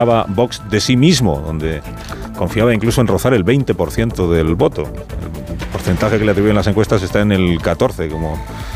Vox de sí mismo, donde confiaba incluso en rozar el 20% del voto. El porcentaje que le atribuyen las encuestas está en el 14%, como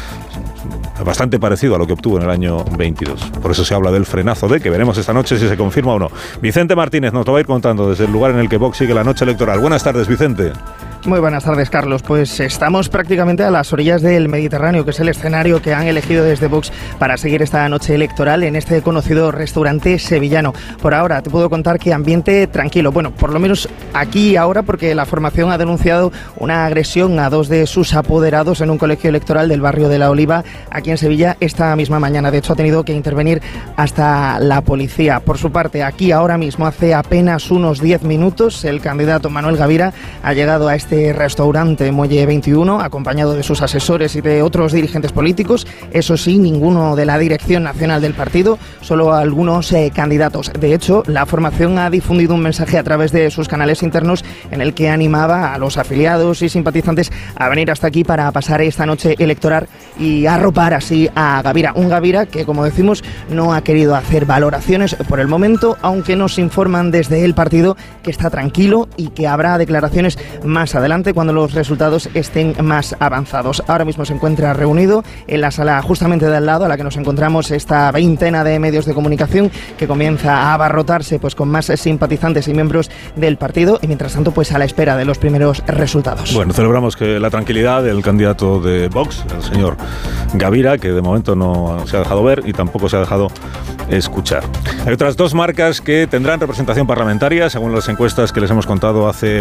bastante parecido a lo que obtuvo en el año 22. Por eso se habla del frenazo que veremos esta noche si se confirma o no. Vicente Martínez nos lo va a ir contando desde el lugar en el que Vox sigue la noche electoral. Buenas tardes, Vicente. Muy buenas tardes, Carlos. Pues estamos prácticamente a las orillas del Mediterráneo, que es el escenario que han elegido desde Vox para seguir esta noche electoral en este conocido restaurante sevillano. Por ahora te puedo contar que ambiente tranquilo. Bueno, por lo menos aquí y ahora, porque la formación ha denunciado una agresión a 2 de sus apoderados en un colegio electoral del barrio de La Oliva, aquí en Sevilla, esta misma mañana. De hecho, ha tenido que intervenir hasta la policía. Por su parte, aquí ahora mismo, hace apenas unos 10 minutos, el candidato Manuel Gavira ha llegado a este restaurante Muelle 21, acompañado de sus asesores y de otros dirigentes políticos. Eso sí, ninguno de la dirección nacional del partido, solo algunos candidatos. De hecho, la formación ha difundido un mensaje a través de sus canales internos en el que animaba a los afiliados y simpatizantes a venir hasta aquí para pasar esta noche electoral y arropar así a Gavira. Un Gavira que, como decimos, no ha querido hacer valoraciones por el momento, aunque nos informan desde el partido que está tranquilo y que habrá declaraciones más adelante cuando los resultados estén más avanzados. Ahora mismo se encuentra reunido en la sala justamente de al lado a la que nos encontramos esta veintena de medios de comunicación que comienza a abarrotarse pues con más simpatizantes y miembros del partido y mientras tanto pues a la espera de los primeros resultados. Bueno, celebramos que la tranquilidad del candidato de Vox, el señor Gavira, que de momento no se ha dejado ver y tampoco se ha dejado escuchar. Hay otras 2 marcas que tendrán representación parlamentaria, según las encuestas que les hemos contado hace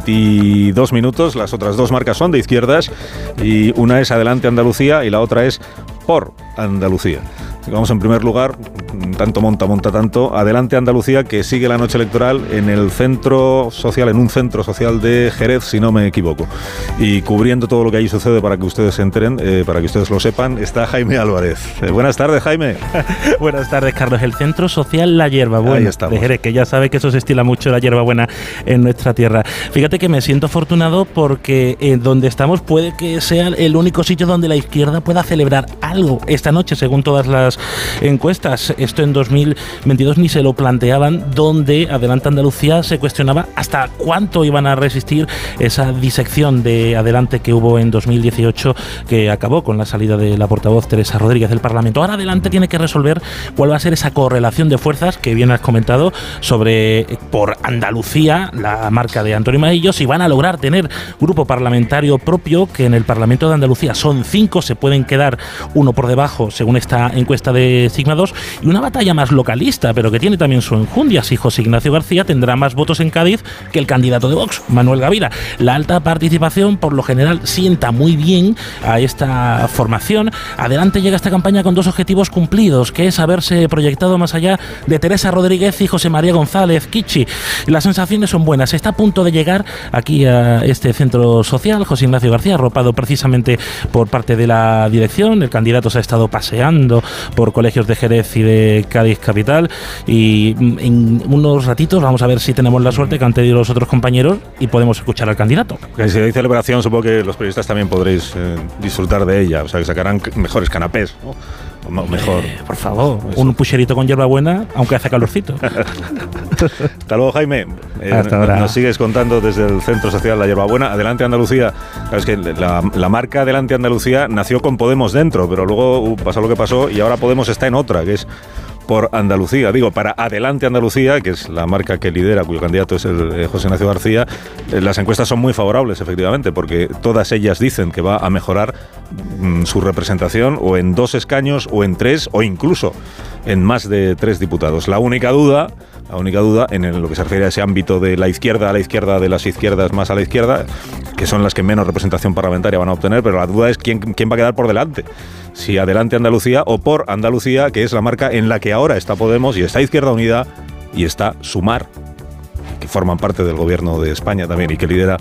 22 minutos. Las otras 2 marcas son de izquierdas y una es Adelante Andalucía y la otra es Por Andalucía. Vamos en primer lugar, tanto monta tanto, Adelante Andalucía, que sigue la noche electoral en el centro social, en un centro social de Jerez, si no me equivoco. Y cubriendo todo lo que allí sucede para que ustedes se enteren, para que ustedes lo sepan, está Jaime Álvarez. Buenas tardes, Jaime. Buenas tardes, Carlos. El centro social La Hierbabuena de Jerez, que ya sabe que eso se estila mucho, la hierbabuena en nuestra tierra. Fíjate que me siento afortunado porque donde estamos puede que sea el único sitio donde la izquierda pueda celebrar algo esta noche, según todas las encuestas. Esto en 2022 ni se lo planteaban, donde Adelante Andalucía se cuestionaba hasta cuánto iban a resistir esa disección de Adelante que hubo en 2018, que acabó con la salida de la portavoz Teresa Rodríguez del Parlamento. Ahora Adelante tiene que resolver cuál va a ser esa correlación de fuerzas que bien has comentado sobre Por Andalucía, la marca de Antonio Maillo, si van a lograr tener grupo parlamentario propio, que en el Parlamento de Andalucía son 5, se pueden quedar uno por debajo según esta encuesta de Sigma 2, y una batalla más localista, pero que tiene también su enjundia. Si José Ignacio García tendrá más votos en Cádiz que el candidato de Vox, Manuel Gavira. La alta participación, por lo general, sienta muy bien a esta formación. Adelante llega esta campaña con 2 objetivos cumplidos, que es haberse proyectado más allá de Teresa Rodríguez y José María González Kichi. Las sensaciones son buenas. Está a punto de llegar aquí a este centro social José Ignacio García, arropado precisamente por parte de la dirección. El candidato se ha estado paseando por colegios de Jerez y de Cádiz capital y en unos ratitos vamos a ver si tenemos la suerte que han tenido los otros compañeros y podemos escuchar al candidato. Si hay celebración, supongo que los periodistas también podréis disfrutar de ella, o sea que sacarán mejores canapés, ¿no? Mejor. Por favor, eso. Un pucherito con hierbabuena, aunque hace calorcito. Hasta luego, Jaime. Hasta ahora. Nos sigues contando desde el Centro Social La Hierbabuena. Adelante Andalucía. Claro, es que la marca Adelante Andalucía nació con Podemos dentro, pero luego pasó lo que pasó y ahora Podemos está en otra, que es Por Andalucía. Digo, para Adelante Andalucía, que es la marca que lidera, cuyo candidato es el José Ignacio García, las encuestas son muy favorables, efectivamente, porque todas ellas dicen que va a mejorar su representación o en 2 escaños o en 3 o incluso en más de 3 diputados. La única duda en lo que se refiere a ese ámbito de la izquierda a la izquierda, de las izquierdas más a la izquierda, que son las que menos representación parlamentaria van a obtener, pero la duda es quién va a quedar por delante. Si Adelante Andalucía o Por Andalucía, que es la marca en la que ahora está Podemos y está Izquierda Unida y está Sumar, que forman parte del gobierno de España también y que lidera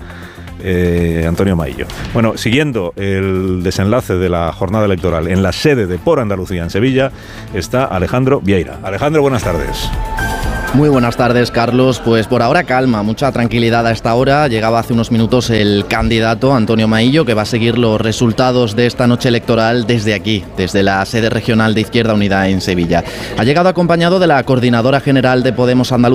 Antonio Maillo. Bueno, siguiendo el desenlace de la jornada electoral en la sede de Por Andalucía en Sevilla está Alejandro Vieira. Alejandro, buenas tardes. Muy buenas tardes, Carlos. Pues por ahora calma, mucha tranquilidad a esta hora. Llegaba hace unos minutos el candidato Antonio Maillo, que va a seguir los resultados de esta noche electoral desde aquí, desde la sede regional de Izquierda Unida en Sevilla. Ha llegado acompañado de la coordinadora general de Podemos Andalucía,